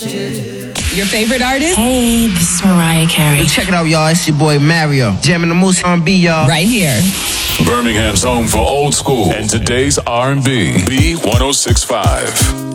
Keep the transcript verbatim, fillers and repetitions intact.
Your favorite artist? Hey, this is Mariah Carey. Check it out, y'all. It's your boy Mario. Jamming the Moose R and B, y'all. Right here. Birmingham's home for old school and today's R and B. B one oh six point five.